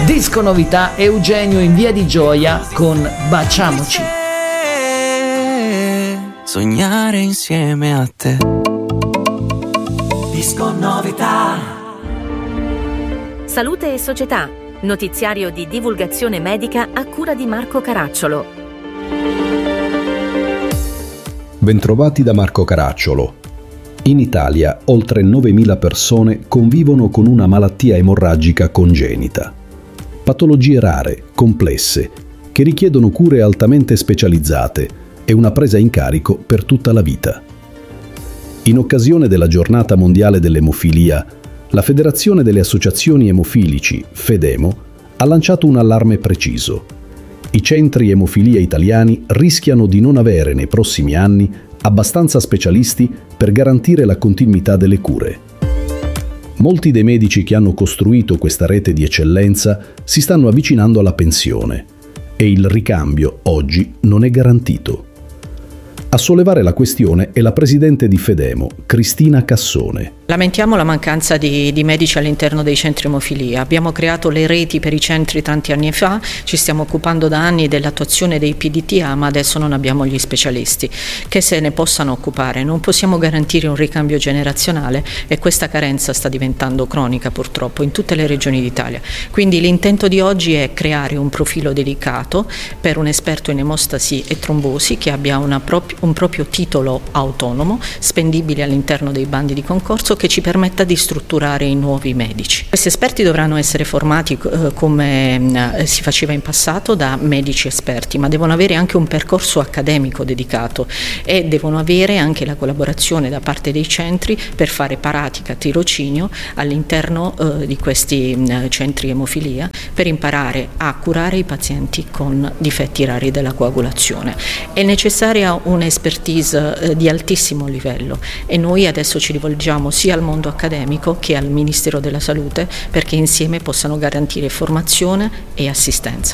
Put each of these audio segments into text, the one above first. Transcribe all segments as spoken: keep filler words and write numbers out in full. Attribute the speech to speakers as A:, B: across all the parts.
A: Disco Novità, Eugenio in Via di Gioia con Baciamoci.
B: Sognare insieme a te.
C: Disco Novità.
D: Salute e Società, notiziario di divulgazione medica a cura di Marco Caracciolo.
E: Bentrovati da Marco Caracciolo. In Italia oltre novemila persone convivono con una malattia emorragica congenita. Patologie rare, complesse, che richiedono cure altamente specializzate e una presa in carico per tutta la vita. In occasione della Giornata Mondiale dell'Emofilia, la Federazione delle Associazioni Emofilici, FEDEMO, ha lanciato un allarme preciso. I centri emofilia italiani rischiano di non avere nei prossimi anni abbastanza specialisti per garantire la continuità delle cure. Molti dei medici che hanno costruito questa rete di eccellenza si stanno avvicinando alla pensione e il ricambio oggi non è garantito. A sollevare la questione è la presidente di FEDEMO, Cristina Cassone.
F: Lamentiamo la mancanza di, di medici all'interno dei centri emofilia. Abbiamo creato le reti per i centri tanti anni fa, ci stiamo occupando da anni dell'attuazione dei P D T A, ma adesso non abbiamo gli specialisti che se ne possano occupare. Non possiamo garantire un ricambio generazionale e questa carenza sta diventando cronica purtroppo in tutte le regioni d'Italia. Quindi l'intento di oggi è creare un profilo dedicato per un esperto in emostasi e trombosi che abbia una propria un proprio titolo autonomo, spendibile all'interno dei bandi di concorso, che ci permetta di strutturare i nuovi medici. Questi esperti dovranno essere formati eh, come eh, si faceva in passato da medici esperti, ma devono avere anche un percorso accademico dedicato e devono avere anche la collaborazione da parte dei centri per fare pratica tirocinio all'interno eh, di questi eh, centri emofilia per imparare a curare i pazienti con difetti rari della coagulazione. È necessaria un expertise di altissimo livello e noi adesso ci rivolgiamo sia al mondo accademico che al Ministero della Salute perché insieme possano garantire formazione e assistenza.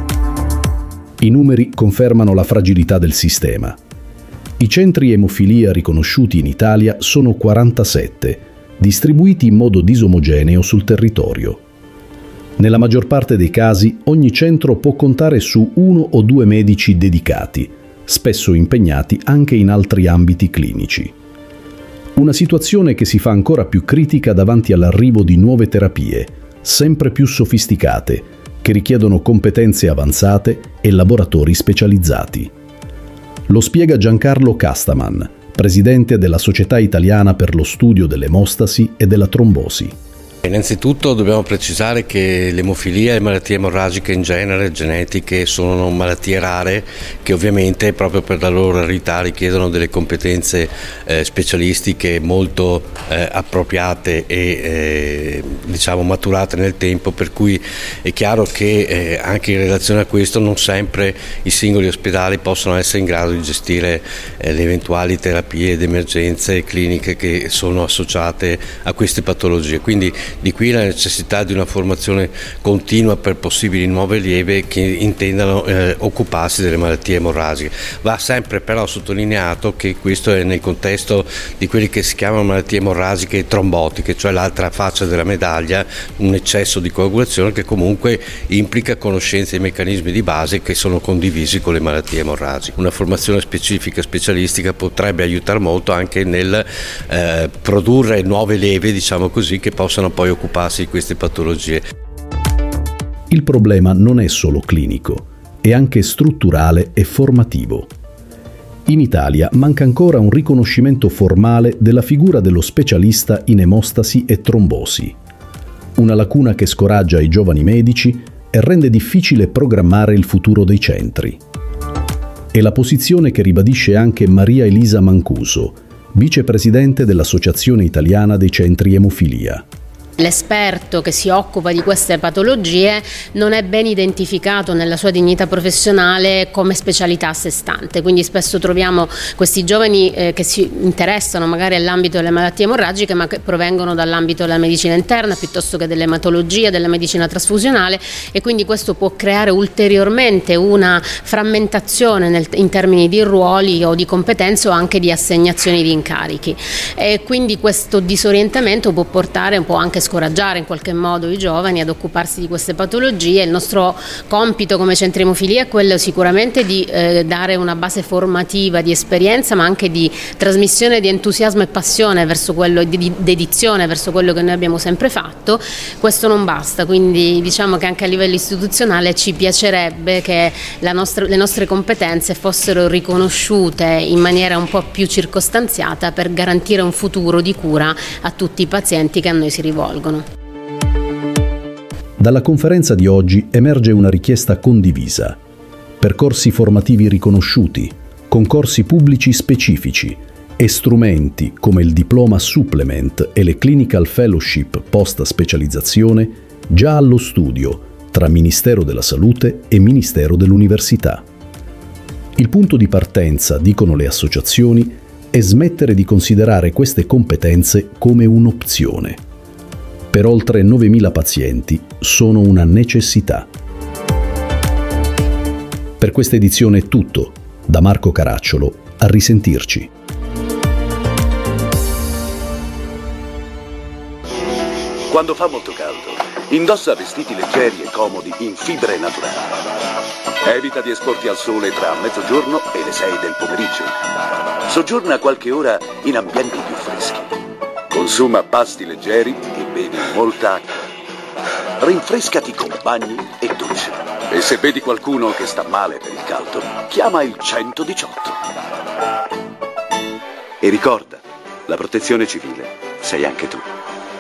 E: I numeri confermano la fragilità del sistema. I centri emofilia riconosciuti in Italia sono quarantasette, distribuiti in modo disomogeneo sul territorio. Nella maggior parte dei casi ogni centro può contare su uno o due medici dedicati, spesso impegnati anche in altri ambiti clinici. Una situazione che si fa ancora più critica davanti all'arrivo di nuove terapie, sempre più sofisticate, che richiedono competenze avanzate e laboratori specializzati. Lo spiega Giancarlo Castaman, presidente della Società Italiana per lo Studio dell'Emostasi e della Trombosi.
G: Innanzitutto dobbiamo precisare che l'emofilia e le malattie emorragiche in genere, genetiche, sono malattie rare che ovviamente proprio per la loro rarità richiedono delle competenze eh, specialistiche molto eh, appropriate e eh, diciamo maturate nel tempo, per cui è chiaro che eh, anche in relazione a questo non sempre i singoli ospedali possono essere in grado di gestire eh, le eventuali terapie ed emergenze cliniche che sono associate a queste patologie. Quindi di qui la necessità di una formazione continua per possibili nuove lieve che intendano eh, occuparsi delle malattie emorragiche. Va sempre però sottolineato che questo è nel contesto di quelli che si chiamano malattie emorragiche trombotiche, cioè l'altra faccia della medaglia, un eccesso di coagulazione che comunque implica conoscenza dei meccanismi di base che sono condivisi con le malattie emorragiche. Una formazione specifica, specialistica potrebbe aiutare molto anche nel eh, produrre nuove leve, diciamo così, che possano poi occuparsi di queste patologie.
E: Il problema non è solo clinico, è anche strutturale e formativo. In Italia manca ancora un riconoscimento formale della figura dello specialista in emostasi e trombosi, una lacuna che scoraggia i giovani medici e rende difficile programmare il futuro dei centri. È la posizione che ribadisce anche Maria Elisa Mancuso, vicepresidente dell'Associazione Italiana dei Centri Emofilia.
H: L'esperto che si occupa di queste patologie non è ben identificato nella sua dignità professionale come specialità a sé stante, quindi spesso troviamo questi giovani eh, che si interessano magari all'ambito delle malattie emorragiche ma che provengono dall'ambito della medicina interna piuttosto che dell'ematologia, della medicina trasfusionale, e quindi questo può creare ulteriormente una frammentazione nel, in termini di ruoli o di competenze o anche di assegnazioni di incarichi, e quindi questo disorientamento può portare, può anche scoraggiare in qualche modo i giovani ad occuparsi di queste patologie. Il nostro compito come centri emofilia è quello sicuramente di eh, dare una base formativa di esperienza, ma anche di trasmissione di entusiasmo e passione verso quello, di, di dedizione verso quello che noi abbiamo sempre fatto. Questo non basta, quindi diciamo che anche a livello istituzionale ci piacerebbe che la nostra, le nostre competenze fossero riconosciute in maniera un po' più circostanziata per garantire un futuro di cura a tutti i pazienti che a noi si rivolgono.
E: Dalla conferenza di oggi emerge una richiesta condivisa: percorsi formativi riconosciuti, concorsi pubblici specifici e strumenti come il diploma supplement e le clinical fellowship post specializzazione già allo studio tra Ministero della Salute e Ministero dell'Università. Il punto di partenza, dicono le associazioni, è smettere di considerare queste competenze come un'opzione. Per oltre novemila pazienti sono una necessità. Per questa edizione è tutto. Da Marco Caracciolo, a risentirci.
C: Quando fa molto caldo, indossa vestiti leggeri e comodi in fibre naturali. Evita di esporti al sole tra mezzogiorno e le sei del pomeriggio. Soggiorna qualche ora in ambienti più freschi. Consuma pasti leggeri e bevi molta acqua. Rinfrescati con bagni e docce. E se vedi qualcuno che sta male per il caldo, chiama il centodiciotto. E ricorda, la protezione civile sei anche tu.